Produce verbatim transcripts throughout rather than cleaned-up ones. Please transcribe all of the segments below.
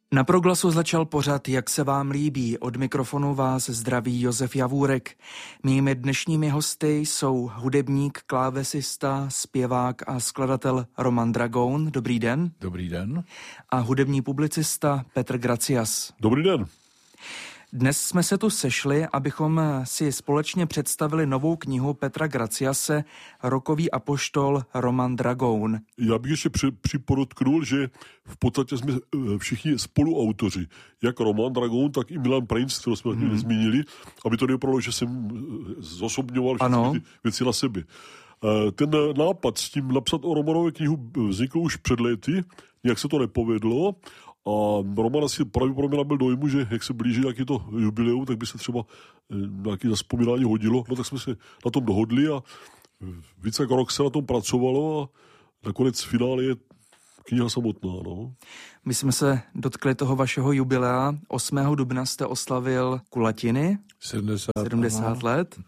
Na Proglasu začal pořad Jak se vám líbí. Od mikrofonu vás zdraví Josef Javůrek. Mými dnešními hosty jsou hudebník, klávesista, zpěvák a skladatel Roman Dragoun. Dobrý den. Dobrý den. A hudební publicista Petr Gracias. Dobrý den. Dnes jsme se tu sešli, abychom si společně představili novou knihu Petra Graciase Rockový apoštol Roman Dragoun. Já bych ještě při, připodotknul, že v podstatě jsme všichni spoluautoři, jak Roman Dragoun, tak i Milan Princ, kterou jsme hmm. zmínili, aby to nevypadalo, že jsem zosobňoval všechny ty věci na sebe. Ten nápad s tím napsat o Romanové knihu vznikl už před léty, nějak se to nepovedlo. A Roman asi pravděpodobně nabyl dojmu, že jak se blíží nějaký to jubileum, tak by se třeba nějaké zavzpomínání hodilo. No tak jsme se na tom dohodli a více jak rok se na tom pracovalo a nakonec v finále je kniha samotná. No. My jsme se dotkli toho vašeho jubilea. osmého dubna jste oslavil kulatiny. sedmdesát, sedmdesát let.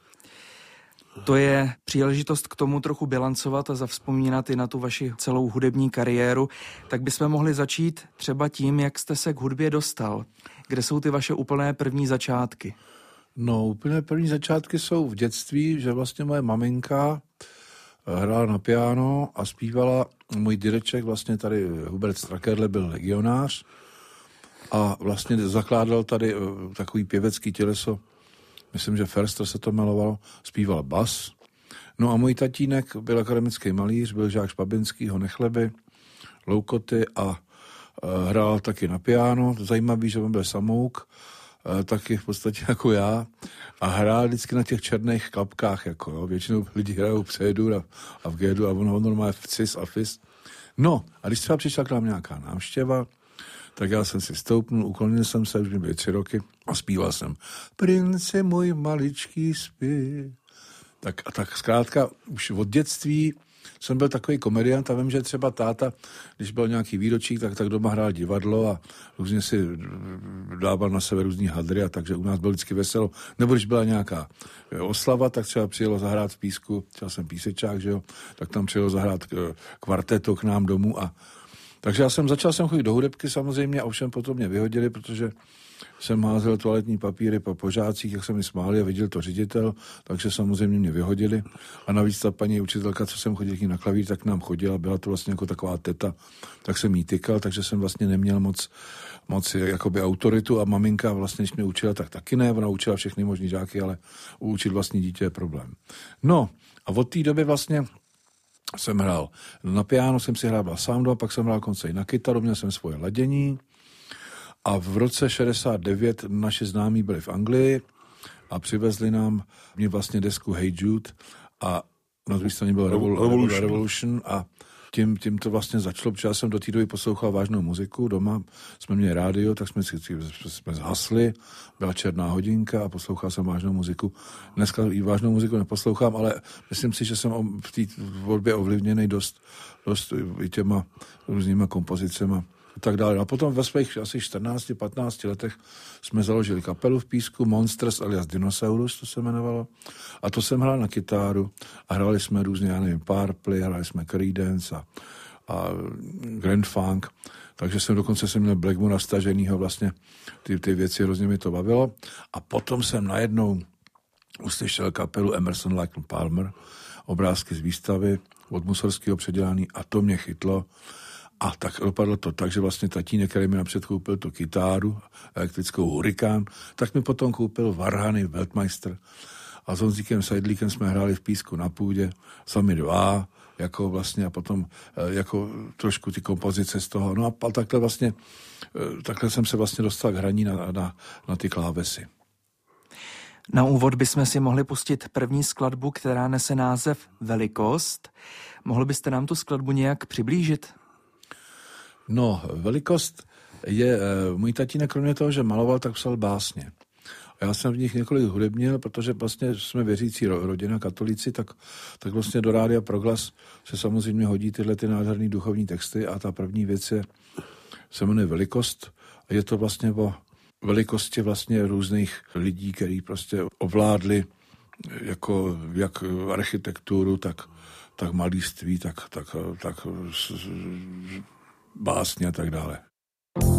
To je příležitost k tomu trochu bilancovat a zavzpomínat i na tu vaši celou hudební kariéru. Tak bychom mohli začít třeba tím, jak jste se k hudbě dostal. Kde jsou ty vaše úplné první začátky? No, úplně první začátky jsou v dětství, že vlastně moje maminka hrála na piano a zpívala. Můj dědeček, vlastně tady Hubert Strakerle, byl legionář a vlastně zakládal tady takový pěvecký těleso. Myslím, že Förster se to jmenovalo, zpíval bas. No a můj tatínek byl akademický malíř, byl žák Špabinskýho Nechleby, Loukoty a e, hrál taky na piano. Zajímavý, že on byl samouk, e, taky v podstatě jako já. A hrál vždycky na těch černých klapkách, jako jo. Většinou lidi hrajou v C-dur a, a v G-dur a on ho normálně v cis a fis. No a když třeba přišla k nám nějaká návštěva, tak já jsem si stoupnul, uklonil jsem se, už mi byly tři roky a zpíval jsem Prince můj maličký spí. Tak a tak zkrátka už od dětství jsem byl takový komediant a vím, že třeba táta, když byl nějaký výročí, tak, tak doma hrál divadlo a různě si dával na sebe různý hadry a takže u nás bylo vždycky veselo. Nebo když byla nějaká oslava, tak třeba přijelo zahrát v Písku, třeba jsem písečák, že jo, tak tam přijelo zahrát kvarteto k nám domů a takže já jsem začal jsem chodit do hudebky samozřejmě a ovšem potom mě vyhodili, protože jsem házel toaletní papíry po požácích, jak se mi smáli a viděl to ředitel, takže samozřejmě mě vyhodili. A navíc ta paní učitelka, co jsem chodil k ní na klavír, tak nám chodila, byla to vlastně jako taková teta, tak jsem jí tykal, takže jsem vlastně neměl moc, moc jakoby autoritu a maminka vlastně, když mě učila, tak taky ne, ona učila všechny možný žáky, ale učit vlastní dítě je problém. No a od té doby vlastně jsem hrál na piano, jsem si hrál sám doma, pak jsem hrál konce i na kytaru, měl jsem svoje ladění a v roce šedesát devět naši známí byli v Anglii a přivezli nám mě vlastně desku Hey Jude a na druhé straně byl Revolution. Revolution a tím, tím to vlastně začalo, protože já jsem do té doby poslouchal vážnou muziku, doma jsme měli rádio, tak jsme si jsme zhasli, byla černá hodinka a poslouchal jsem vážnou muziku. Dneska i vážnou muziku neposlouchám, ale myslím si, že jsem v té tvorbě ovlivněný dost, dost i těma různýma kompozicema a tak dále. A potom ve svých asi čtrnácti patnácti letech jsme založili kapelu v Písku, Monsters alias Dinosaurus, to se jmenovalo. A to jsem hrál na kytáru a hráli jsme různě, já nevím, Purple, hráli jsme Creedence a, a Grand Funk. Takže jsem dokonce jsem měl Blackmora staženýho, vlastně ty, ty věci hrozně mi to bavilo. A potom jsem najednou uslyšel kapelu Emerson, Lake and Palmer, obrázky z výstavy od Mussorgského předělání a to mě chytlo. A tak dopadlo to tak, že vlastně tatínek, který mi napřed koupil tu kytáru, elektrickou Hurikán, tak mi potom koupil varhany Weltmeister. A s Honzíkem Seidlíkem jsme hráli v Písku na půdě, sami dva, jako vlastně a potom jako trošku ty kompozice z toho. No a takhle vlastně, takhle jsem se vlastně dostal k hraní na, na, na ty klávesy. Na úvod bychom si mohli pustit první skladbu, která nese název Velikost. Mohl byste nám tu skladbu nějak přiblížit? No, Velikost je, můj tatínek kromě toho, že maloval, tak psal básně. A já jsem v nich několik hudebnil, protože vlastně jsme věřící rodina, katolíci, tak, tak vlastně do Rádia Proglas se samozřejmě hodí tyhle ty nádherný duchovní texty a ta první věc je, se jmenuje Velikost a je to vlastně o velikosti vlastně různých lidí, kteří prostě ovládli jako jak architekturu, tak, tak malíství, tak, tak, tak básně a tak dále.